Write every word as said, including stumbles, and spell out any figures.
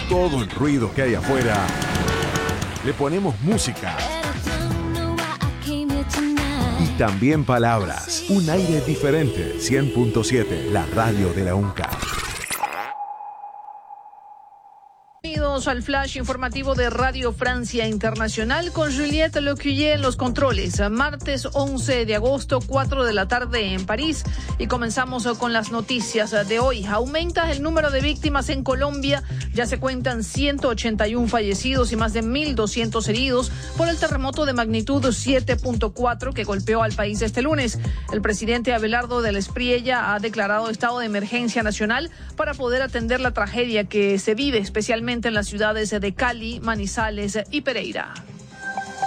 todo el ruido que hay afuera, le ponemos música y también palabras. Un aire diferente. cien punto siete, la radio de la UNCAP. Bienvenidos al flash informativo de Radio Francia Internacional con Juliette Lecuyer en los controles. Martes once de agosto, cuatro de la tarde en París. Y comenzamos con las noticias de hoy. Aumenta el número de víctimas en Colombia. Ya se cuentan ciento ochenta y uno fallecidos y más de mil doscientos heridos por el terremoto de magnitud siete punto cuatro que golpeó al país este lunes. El presidente Abelardo del Espriella ha declarado estado de emergencia nacional para poder atender la tragedia que se vive especialmente en las ciudades de Cali, Manizales y Pereira.